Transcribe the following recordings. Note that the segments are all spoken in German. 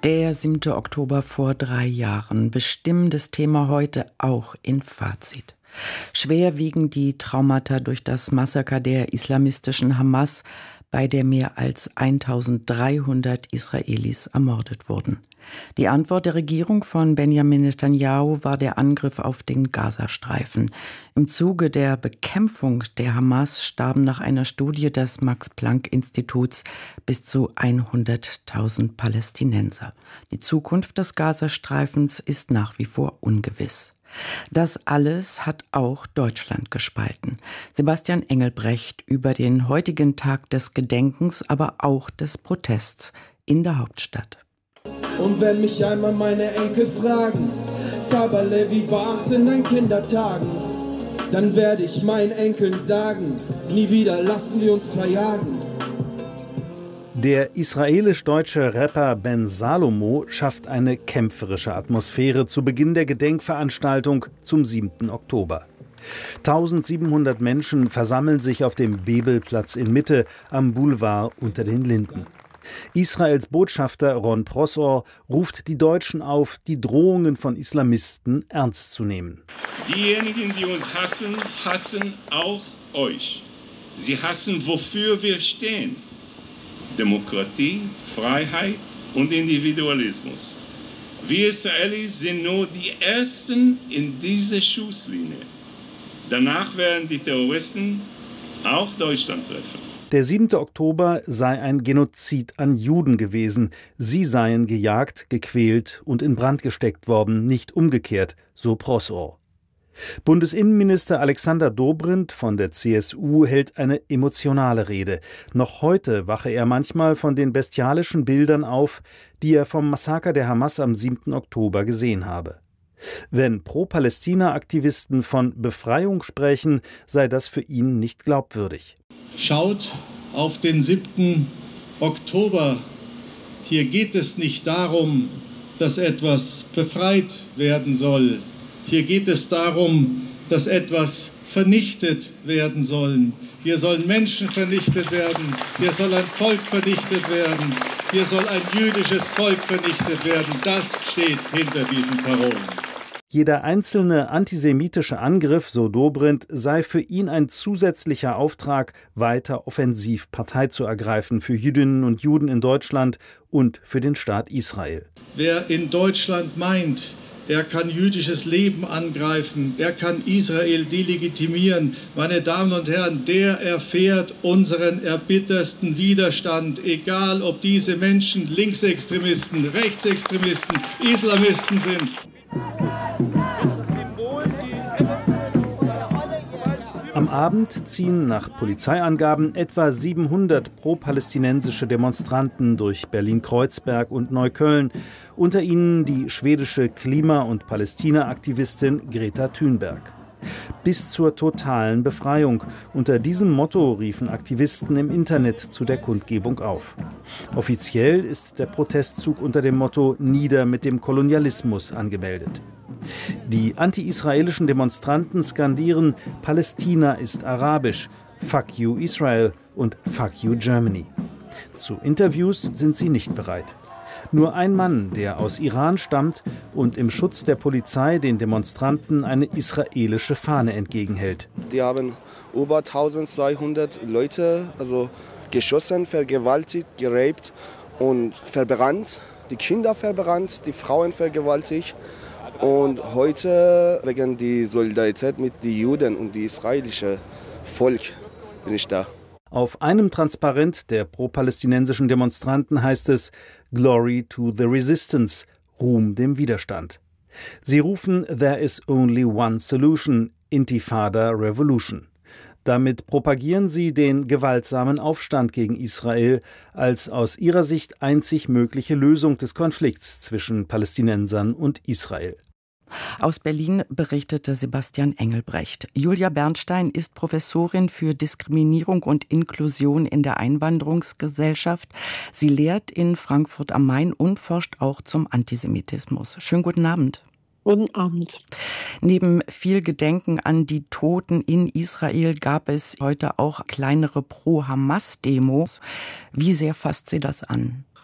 Der 7. Oktober vor 3 Jahren. Bestimmendes Thema heute auch in Fazit. Schwer wiegen die Traumata durch das Massaker der islamistischen Hamas, bei der mehr als 1300 Israelis ermordet wurden. Die Antwort der Regierung von Benjamin Netanyahu war der Angriff auf den Gazastreifen. Im Zuge der Bekämpfung der Hamas starben nach einer Studie des Max-Planck-Instituts bis zu 100.000 Palästinenser. Die Zukunft des Gazastreifens ist nach wie vor ungewiss. Das alles hat auch Deutschland gespalten. Sebastian Engelbrecht über den heutigen Tag des Gedenkens, aber auch des Protests in der Hauptstadt. Und wenn mich einmal meine Enkel fragen, Sabale, wie war's in deinen Kindertagen? Dann werde ich meinen Enkeln sagen, nie wieder lassen wir uns verjagen. Der israelisch-deutsche Rapper Ben Salomo schafft eine kämpferische Atmosphäre zu Beginn der Gedenkveranstaltung zum 7. Oktober. 1700 Menschen versammeln sich auf dem Bebelplatz in Mitte am Boulevard unter den Linden. Israels Botschafter Ron Prosor ruft die Deutschen auf, die Drohungen von Islamisten ernst zu nehmen. Diejenigen, die uns hassen, hassen auch euch. Sie hassen, wofür wir stehen. Demokratie, Freiheit und Individualismus. Wir Israelis sind nur die Ersten in dieser Schusslinie. Danach werden die Terroristen auch Deutschland treffen. Der 7. Oktober sei ein Genozid an Juden gewesen. Sie seien gejagt, gequält und in Brand gesteckt worden, nicht umgekehrt, so Prosor. Bundesinnenminister Alexander Dobrindt von der CSU hält eine emotionale Rede. Noch heute wache er manchmal von den bestialischen Bildern auf, die er vom Massaker der Hamas am 7. Oktober gesehen habe. Wenn Pro-Palästina-Aktivisten von Befreiung sprechen, sei das für ihn nicht glaubwürdig. Schaut auf den 7. Oktober. Hier geht es nicht darum, dass etwas befreit werden soll. Hier geht es darum, dass etwas vernichtet werden soll. Hier sollen Menschen vernichtet werden. Hier soll ein Volk vernichtet werden. Hier soll ein jüdisches Volk vernichtet werden. Das steht hinter diesen Parolen. Jeder einzelne antisemitische Angriff, so Dobrindt, sei für ihn ein zusätzlicher Auftrag, weiter offensiv Partei zu ergreifen für Jüdinnen und Juden in Deutschland und für den Staat Israel. Wer in Deutschland meint, er kann jüdisches Leben angreifen, er kann Israel delegitimieren, meine Damen und Herren, der erfährt unseren erbittersten Widerstand, egal ob diese Menschen Linksextremisten, Rechtsextremisten, Islamisten sind. Am Abend ziehen nach Polizeiangaben etwa 700 pro-palästinensische Demonstranten durch Berlin-Kreuzberg und Neukölln, unter ihnen die schwedische Klima- und Palästina-Aktivistin Greta Thunberg. Bis zur totalen Befreiung. Unter diesem Motto riefen Aktivisten im Internet zu der Kundgebung auf. Offiziell ist der Protestzug unter dem Motto »Nieder mit dem Kolonialismus« angemeldet. Die anti-israelischen Demonstranten skandieren »Palästina ist arabisch«, »Fuck you Israel« und »Fuck you Germany«. Zu Interviews sind sie nicht bereit. Nur ein Mann, der aus Iran stammt und im Schutz der Polizei den Demonstranten eine israelische Fahne entgegenhält. Die haben über 1200 Leute geschossen, vergewaltigt, geraped und verbrannt. Die Kinder verbrannt, die Frauen vergewaltigt. Und heute wegen der Solidarität mit den Juden und dem israelischen Volk bin ich da. Auf einem Transparent der pro-palästinensischen Demonstranten heißt es »Glory to the Resistance«, Ruhm dem Widerstand. Sie rufen »There is only one solution«, Intifada Revolution. Damit propagieren sie den gewaltsamen Aufstand gegen Israel als aus ihrer Sicht einzig mögliche Lösung des Konflikts zwischen Palästinensern und Israel. Aus Berlin berichtete Sebastian Engelbrecht. Julia Bernstein ist Professorin für Diskriminierung und Inklusion in der Einwanderungsgesellschaft. Sie lehrt in Frankfurt am Main und forscht auch zum Antisemitismus. Schönen guten Abend. Guten Abend. Neben viel Gedenken an die Toten in Israel gab es heute auch kleinere Pro-Hamas-Demos. Wie sehr fasst Sie das an?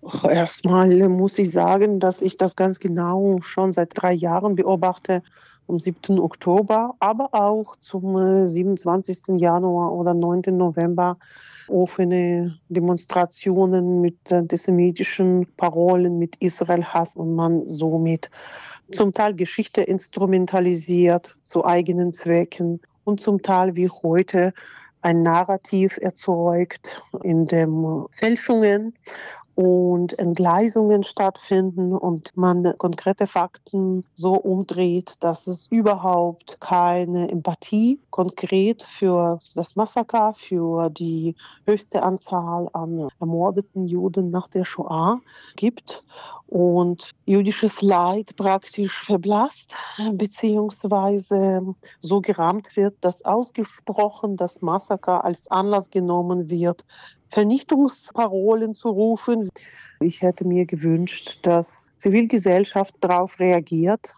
Erstmal muss ich sagen, dass ich das ganz genau schon seit 3 Jahren beobachte, am 7. Oktober, aber auch zum 27. Januar oder 9. November offene Demonstrationen mit antisemitischen Parolen, mit Israel-Hass und man somit zum Teil Geschichte instrumentalisiert zu eigenen Zwecken und zum Teil wie heute ein Narrativ erzeugt, in dem Fälschungen und Entgleisungen stattfinden und man konkrete Fakten so umdreht, dass es überhaupt keine Empathie konkret für das Massaker, für die höchste Anzahl an ermordeten Juden nach der Shoah gibt und jüdisches Leid praktisch verblasst, beziehungsweise so gerahmt wird, dass ausgesprochen das Massaker als Anlass genommen wird, Vernichtungsparolen zu rufen. Ich hätte mir gewünscht, dass Zivilgesellschaft darauf reagiert,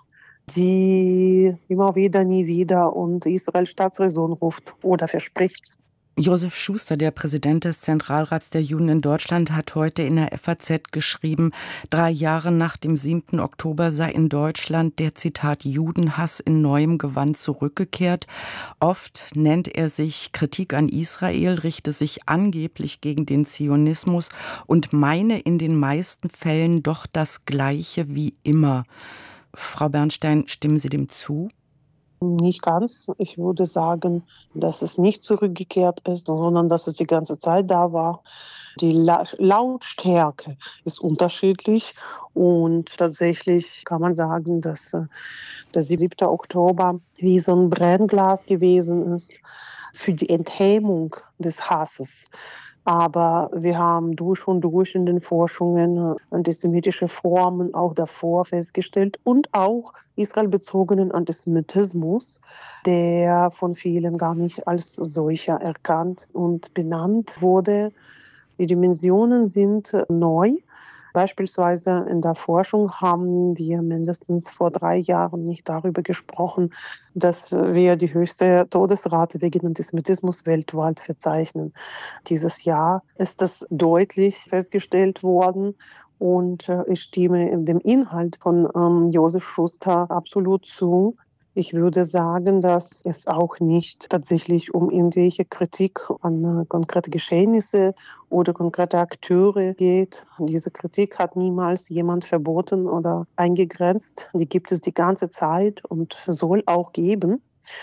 die immer wieder, nie wieder und Israel Staatsräson ruft oder verspricht. Josef Schuster, der Präsident des Zentralrats der Juden in Deutschland, hat heute in der FAZ geschrieben, 3 Jahre nach dem 7. Oktober sei in Deutschland der, Zitat, Judenhass in neuem Gewand zurückgekehrt. Oft nennt er sich Kritik an Israel, richte sich angeblich gegen den Zionismus und meine in den meisten Fällen doch das Gleiche wie immer. Frau Bernstein, stimmen Sie dem zu? Nicht ganz. Ich würde sagen, dass es nicht zurückgekehrt ist, sondern dass es die ganze Zeit da war. Die Lautstärke ist unterschiedlich und tatsächlich kann man sagen, dass der 7. Oktober wie so ein Brennglas gewesen ist für die Enthemmung des Hasses. Aber wir haben durch und durch in den Forschungen antisemitische Formen auch davor festgestellt und auch israelbezogenen Antisemitismus, der von vielen gar nicht als solcher erkannt und benannt wurde. Die Dimensionen sind neu. Beispielsweise in der Forschung haben wir mindestens vor 3 Jahren nicht darüber gesprochen, dass wir die höchste Todesrate wegen Antisemitismus weltweit verzeichnen. Dieses Jahr ist das deutlich festgestellt worden. Und ich stimme dem Inhalt von Josef Schuster absolut zu. Ich würde sagen, dass es auch nicht tatsächlich um irgendwelche Kritik an konkrete Geschehnisse oder konkrete Akteure geht. Diese Kritik hat niemals jemand verboten oder eingegrenzt. Die gibt es die ganze Zeit und soll auch geben.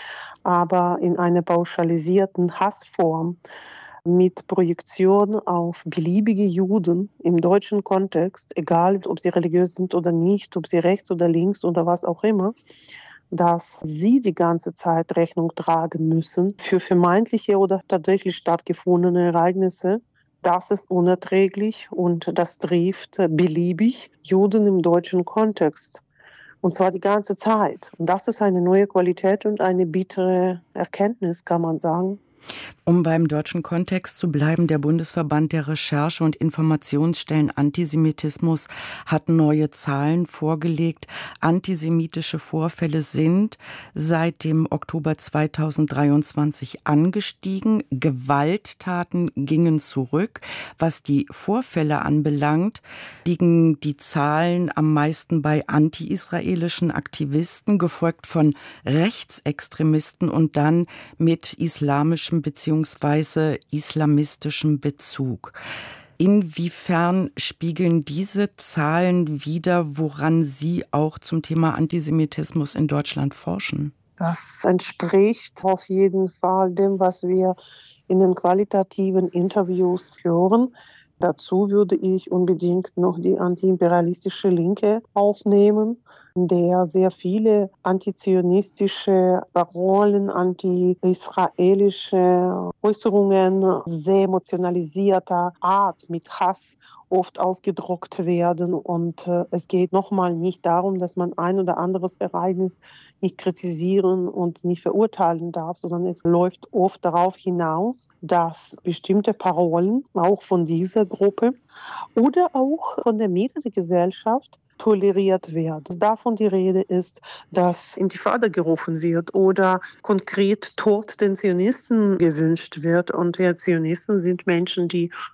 Aber in einer pauschalisierten Hassform mit Projektion auf beliebige Juden im deutschen Kontext, egal ob sie religiös sind oder nicht, ob sie rechts oder links oder was auch immer, dass sie die ganze Zeit Rechnung tragen müssen für vermeintliche oder tatsächlich stattgefundene Ereignisse. Das ist unerträglich und das trifft beliebig Juden im deutschen Kontext. Und zwar die ganze Zeit. Und das ist eine neue Qualität und eine bittere Erkenntnis, kann man sagen. Um beim deutschen Kontext zu bleiben, der Bundesverband der Recherche- und Informationsstellen Antisemitismus hat neue Zahlen vorgelegt. Antisemitische Vorfälle sind seit dem Oktober 2023 angestiegen. Gewalttaten gingen zurück. Was die Vorfälle anbelangt, liegen die Zahlen am meisten bei anti-israelischen Aktivisten, gefolgt von Rechtsextremisten und dann mit islamischem bzw. islamistischem Bezug. Inwiefern spiegeln diese Zahlen wider, woran Sie auch zum Thema Antisemitismus in Deutschland forschen? Das entspricht auf jeden Fall dem, was wir in den qualitativen Interviews hören. Dazu würde ich unbedingt noch die antiimperialistische Linke aufnehmen, in der sehr viele antizionistische Parolen, anti-israelische Äußerungen sehr emotionalisierter Art mit Hass oft ausgedruckt werden. Und es geht nochmal nicht darum, dass man ein oder anderes Ereignis nicht kritisieren und nicht verurteilen darf, sondern es läuft oft darauf hinaus, dass bestimmte Parolen auch von dieser Gruppe oder auch von der Mitte der Gesellschaft toleriert wird. Davon die Rede ist, dass Intifada gerufen wird oder konkret Tod den Zionisten gewünscht wird. Und die Zionisten sind Menschen, die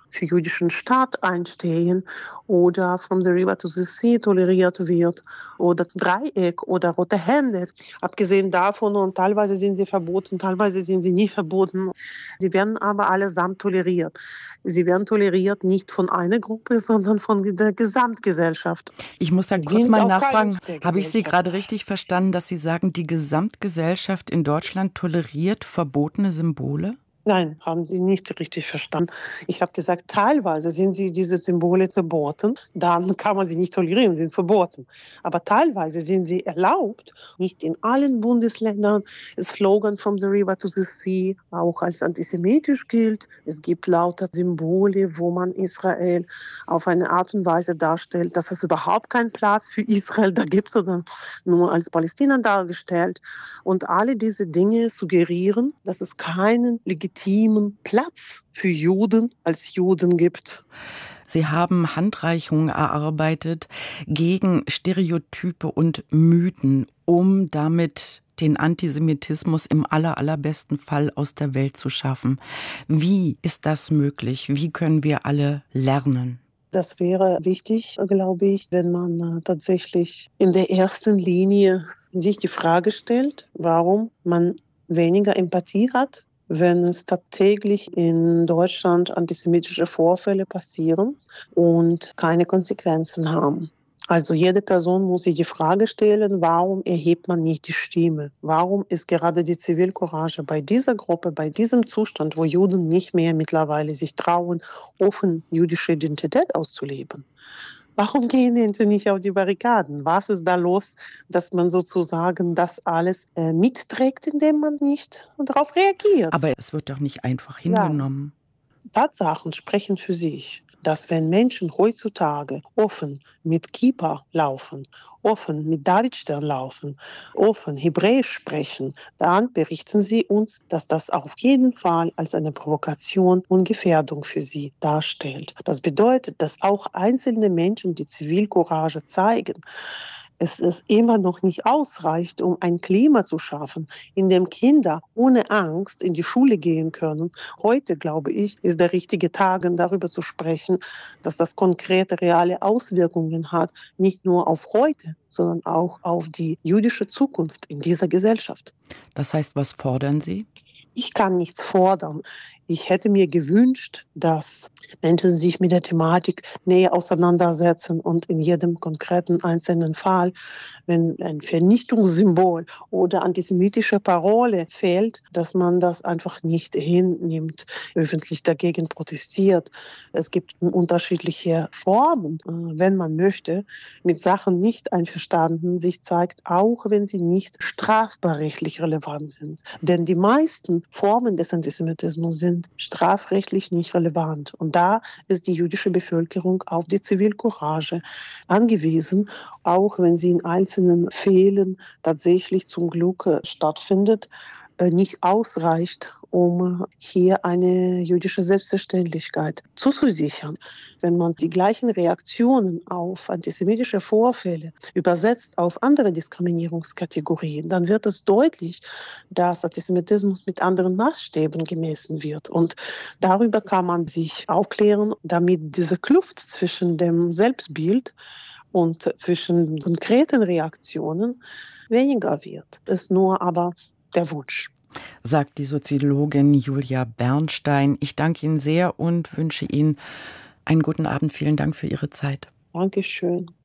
für jüdischen Staat einstehen oder From the River to the Sea toleriert wird oder Dreieck oder Rote Hände. Abgesehen davon, und teilweise sind sie verboten, teilweise sind sie nicht verboten. Sie werden aber allesamt toleriert. Sie werden toleriert nicht von einer Gruppe, sondern von der Gesamtgesellschaft. Ich muss da kurz mal nachfragen, habe ich Sie gerade richtig verstanden, dass Sie sagen, die Gesamtgesellschaft in Deutschland toleriert verbotene Symbole? Nein, haben Sie nicht richtig verstanden. Ich habe gesagt, teilweise sind diese Symbole verboten. Dann kann man sie nicht tolerieren, sind verboten. Aber teilweise sind sie erlaubt. Nicht in allen Bundesländern. Das Slogan From the River to the Sea auch als antisemitisch gilt. Es gibt lauter Symbole, wo man Israel auf eine Art und Weise darstellt, dass es überhaupt keinen Platz für Israel da gibt, sondern nur als Palästina dargestellt. Und alle diese Dinge suggerieren, dass es keinen legitimen Platz für Juden als Juden gibt. Sie haben Handreichungen erarbeitet gegen Stereotype und Mythen, um damit den Antisemitismus im allerbesten Fall aus der Welt zu schaffen. Wie ist das möglich? Wie können wir alle lernen? Das wäre wichtig, glaube ich, wenn man tatsächlich in der ersten Linie sich die Frage stellt, warum man weniger Empathie hat, wenn es tagtäglich in Deutschland antisemitische Vorfälle passieren und keine Konsequenzen haben. Also jede Person muss sich die Frage stellen, warum erhebt man nicht die Stimme? Warum ist gerade die Zivilcourage bei dieser Gruppe, bei diesem Zustand, wo Juden nicht mehr mittlerweile sich trauen, offen jüdische Identität auszuleben? Warum gehen die nicht auf die Barrikaden? Was ist da los, dass man sozusagen das alles mitträgt, indem man nicht darauf reagiert? Aber es wird doch nicht einfach hingenommen. Ja. Tatsachen sprechen für sich, dass wenn Menschen heutzutage offen mit Kippa laufen, offen mit Davidstern laufen, offen Hebräisch sprechen, dann berichten sie uns, dass das auf jeden Fall als eine Provokation und Gefährdung für sie darstellt. Das bedeutet, dass auch einzelne Menschen die Zivilcourage zeigen, es immer noch nicht ausreicht, um ein Klima zu schaffen, in dem Kinder ohne Angst in die Schule gehen können. Heute, glaube ich, ist der richtige Tag, darüber zu sprechen, dass das konkrete, reale Auswirkungen hat, nicht nur auf heute, sondern auch auf die jüdische Zukunft in dieser Gesellschaft. Das heißt, was fordern Sie? Ich kann nichts fordern. Ich hätte mir gewünscht, dass Menschen sich mit der Thematik näher auseinandersetzen und in jedem konkreten einzelnen Fall, wenn ein Vernichtungssymbol oder antisemitische Parole fehlt, dass man das einfach nicht hinnimmt, öffentlich dagegen protestiert. Es gibt unterschiedliche Formen, wenn man möchte, mit Sachen nicht einverstanden sich zeigt, auch wenn sie nicht strafbarrechtlich relevant sind. Denn die meisten Formen des Antisemitismus sind strafrechtlich nicht relevant. Und da ist die jüdische Bevölkerung auf die Zivilcourage angewiesen, auch wenn sie in einzelnen Fällen tatsächlich zum Glück stattfindet, nicht ausreicht, um hier eine jüdische Selbstverständlichkeit zuzusichern. Wenn man die gleichen Reaktionen auf antisemitische Vorfälle übersetzt auf andere Diskriminierungskategorien, dann wird es deutlich, dass Antisemitismus mit anderen Maßstäben gemessen wird. Und darüber kann man sich aufklären, damit diese Kluft zwischen dem Selbstbild und zwischen konkreten Reaktionen weniger wird. Es ist nur aber der Wunsch. Sagt die Soziologin Julia Bernstein. Ich danke Ihnen sehr und wünsche Ihnen einen guten Abend. Vielen Dank für Ihre Zeit. Dankeschön.